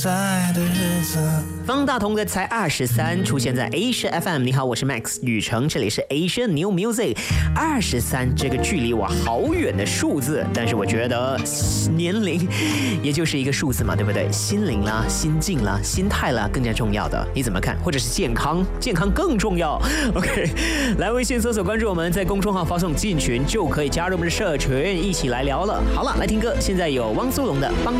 方大同的才23出现在 Asia FM。你好，我是 Max 宇成，这里是 Asia New Music。23这个距离我好远的数字，但是我觉得年龄也就是一个数字嘛，对不对？心灵啦、心境啦、心态啦更加重要的，你怎么看？或者是健康，健康更重要。OK， 来微信搜索关注我们，在公众号发送进群就可以加入我们的社群，一起来聊了。好了，来听歌，现在有汪苏泷的《帮